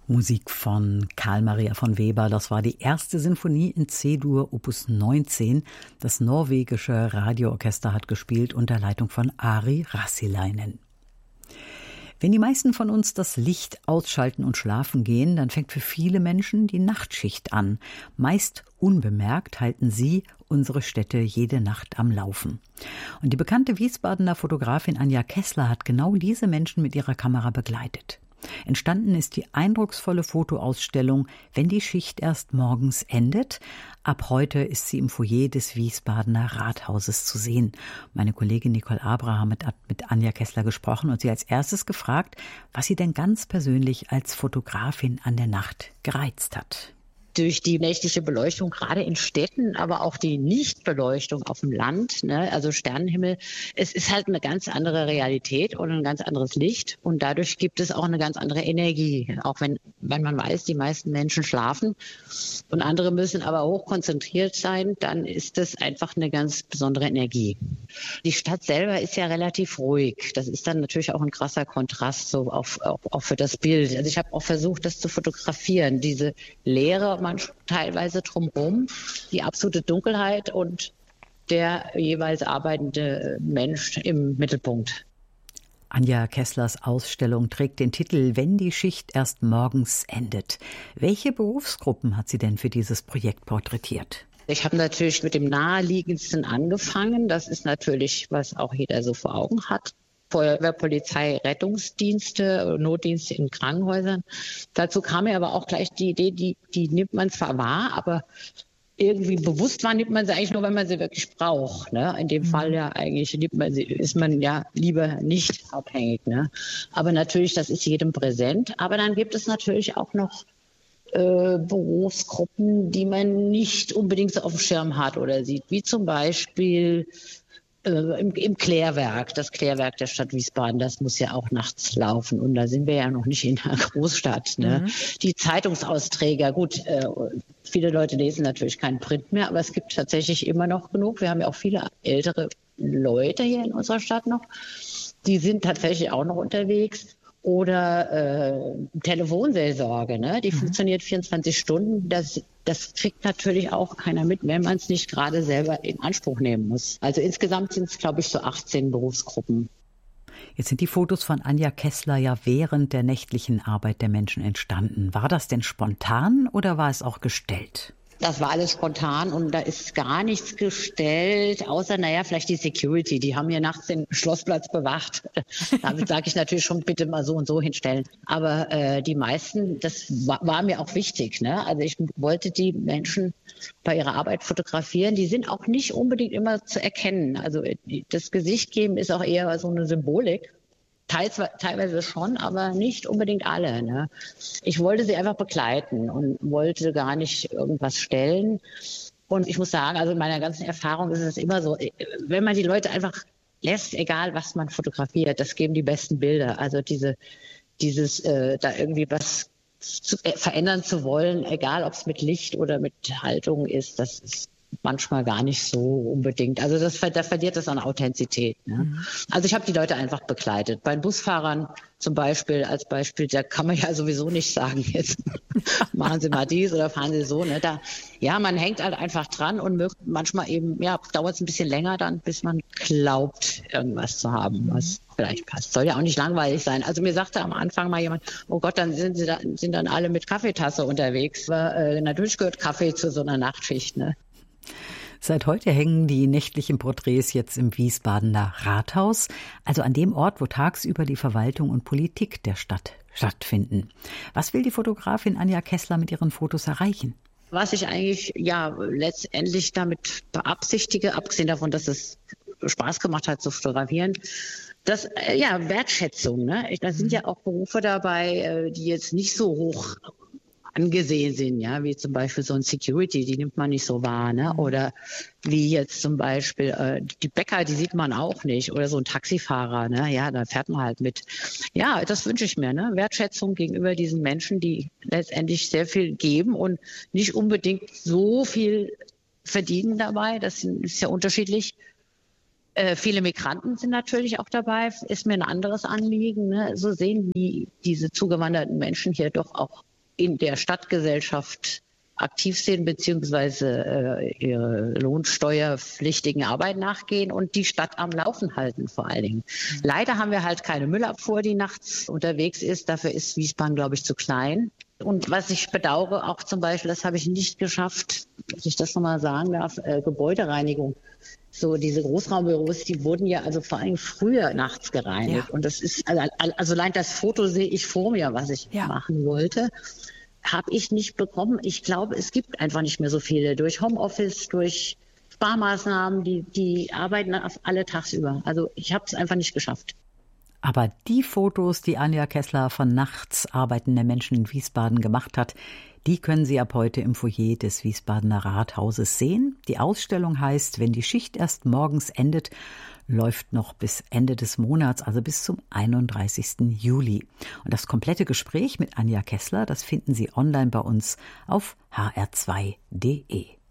Musik von Carl Maria von Weber. Das war die erste Sinfonie in C-Dur, Opus 19. Das norwegische Radioorchester hat gespielt unter Leitung von Ari Rassilainen. Wenn die meisten von uns das Licht ausschalten und schlafen gehen, dann fängt für viele Menschen die Nachtschicht an. Meist unbemerkt halten sie unsere Städte jede Nacht am Laufen. Und die bekannte Wiesbadener Fotografin Anja Kessler hat genau diese Menschen mit ihrer Kamera begleitet. Entstanden ist die eindrucksvolle Fotoausstellung »Wenn die Schicht erst morgens endet«. Ab heute ist sie im Foyer des Wiesbadener Rathauses zu sehen. Meine Kollegin Nicole Abraham hat mit Anja Kessler gesprochen und sie als erstes gefragt, was sie denn ganz persönlich als Fotografin an der Nacht gereizt hat. Durch die nächtliche Beleuchtung, gerade in Städten, aber auch die Nichtbeleuchtung auf dem Land, also Sternenhimmel, es ist halt eine ganz andere Realität und ein ganz anderes Licht und dadurch gibt es auch eine ganz andere Energie. Auch wenn man weiß, die meisten Menschen schlafen und andere müssen aber hoch konzentriert sein, dann ist das einfach eine ganz besondere Energie. Die Stadt selber ist ja relativ ruhig. Das ist dann natürlich auch ein krasser Kontrast so auch für das Bild. Also ich habe auch versucht, das zu fotografieren, diese Leere, man teilweise drumherum, die absolute Dunkelheit und der jeweils arbeitende Mensch im Mittelpunkt. Anja Kesslers Ausstellung trägt den Titel »Wenn die Schicht erst morgens endet«. Welche Berufsgruppen hat sie denn für dieses Projekt porträtiert? Ich habe natürlich mit dem Naheliegendsten angefangen. Das ist natürlich, was auch jeder so vor Augen hat. Feuerwehr, Polizei, Rettungsdienste, Notdienste in Krankenhäusern. Dazu kam mir aber auch gleich die Idee, die nimmt man zwar wahr, aber irgendwie bewusst wahr nimmt man sie eigentlich nur, wenn man sie wirklich braucht. Ne? In dem Fall ja eigentlich ist man ja lieber nicht abhängig. Ne? Aber natürlich, das ist jedem präsent. Aber dann gibt es natürlich auch noch Berufsgruppen, die man nicht unbedingt so auf dem Schirm hat oder sieht, wie zum Beispiel im Klärwerk, das Klärwerk der Stadt Wiesbaden, das muss ja auch nachts laufen und da sind wir ja noch nicht in einer Großstadt. Ne? Die Zeitungsausträger, gut, viele Leute lesen natürlich keinen Print mehr, aber es gibt tatsächlich immer noch genug. Wir haben ja auch viele ältere Leute hier in unserer Stadt noch, die sind tatsächlich auch noch unterwegs. Oder Telefonseelsorge, ne? Die funktioniert 24 Stunden. Das kriegt natürlich auch keiner mit, wenn man es nicht gerade selber in Anspruch nehmen muss. Also insgesamt sind es, glaube ich, so 18 Berufsgruppen. Jetzt sind die Fotos von Anja Kessler ja während der nächtlichen Arbeit der Menschen entstanden. War das denn spontan oder war es auch gestellt? Das war alles spontan und da ist gar nichts gestellt, außer, vielleicht die Security. Die haben hier nachts den Schlossplatz bewacht. Damit sage ich natürlich schon, bitte mal so und so hinstellen. Aber die meisten, das war mir auch wichtig. Ne? Also ich wollte die Menschen bei ihrer Arbeit fotografieren. Die sind auch nicht unbedingt immer zu erkennen. Also das Gesicht geben ist auch eher so eine Symbolik. Teilweise schon, aber nicht unbedingt alle. Ne? Ich wollte sie einfach begleiten und wollte gar nicht irgendwas stellen. Und ich muss sagen, also in meiner ganzen Erfahrung ist es immer so, wenn man die Leute einfach lässt, egal was man fotografiert, das geben die besten Bilder. Also dieses da irgendwie was verändern zu wollen, egal ob es mit Licht oder mit Haltung ist, das ist manchmal gar nicht so unbedingt. Also da verliert das an Authentizität. Ne? Also ich habe die Leute einfach begleitet. Bei den Busfahrern zum Beispiel, als Beispiel, da kann man ja sowieso nicht sagen, jetzt machen Sie mal dies oder fahren Sie so. Ne? Man hängt halt einfach dran und manchmal eben, dauert es ein bisschen länger dann, bis man glaubt, irgendwas zu haben, was vielleicht passt. Soll ja auch nicht langweilig sein. Also mir sagte am Anfang mal jemand, oh Gott, dann sind dann alle mit Kaffeetasse unterwegs. Aber, natürlich gehört Kaffee zu so einer Nachtschicht, ne? Seit heute hängen die nächtlichen Porträts jetzt im Wiesbadener Rathaus, also an dem Ort, wo tagsüber die Verwaltung und Politik der Stadt stattfinden. Was will die Fotografin Anja Kessler mit ihren Fotos erreichen? Was ich eigentlich letztendlich damit beabsichtige, abgesehen davon, dass es Spaß gemacht hat zu fotografieren, das Wertschätzung. Ne? Da sind ja auch Berufe dabei, die jetzt nicht so hoch angesehen sind, wie zum Beispiel so ein Security, die nimmt man nicht so wahr, ne? Oder wie jetzt zum Beispiel die Bäcker, die sieht man auch nicht, oder so ein Taxifahrer, ne? Da fährt man halt mit. Ja, das wünsche ich mir, ne? Wertschätzung gegenüber diesen Menschen, die letztendlich sehr viel geben und nicht unbedingt so viel verdienen dabei, das ist ja unterschiedlich. Viele Migranten sind natürlich auch dabei, ist mir ein anderes Anliegen. Ne? So sehen diese zugewanderten Menschen hier doch auch in der Stadtgesellschaft aktiv sind, beziehungsweise ihre lohnsteuerpflichtigen Arbeit nachgehen und die Stadt am Laufen halten vor allen Dingen. Leider haben wir halt keine Müllabfuhr, die nachts unterwegs ist. Dafür ist Wiesbaden, glaube ich, zu klein. Und was ich bedauere, auch zum Beispiel, das habe ich nicht geschafft, dass ich das nochmal sagen darf, Gebäudereinigung. So diese Großraumbüros, die wurden ja also vor allem früher nachts gereinigt. Ja. Und das ist, also allein das Foto sehe ich vor mir, was ich machen wollte. Habe ich nicht bekommen. Ich glaube, es gibt einfach nicht mehr so viele. Durch Homeoffice, durch Sparmaßnahmen, die arbeiten alle tagsüber. Also ich habe es einfach nicht geschafft. Aber die Fotos, die Anja Kessler von nachts arbeitenden Menschen in Wiesbaden gemacht hat, die können Sie ab heute im Foyer des Wiesbadener Rathauses sehen. Die Ausstellung heißt "Wenn die Schicht erst morgens endet", läuft noch bis Ende des Monats, also bis zum 31. Juli. Und das komplette Gespräch mit Anja Kessler, das finden Sie online bei uns auf hr2.de.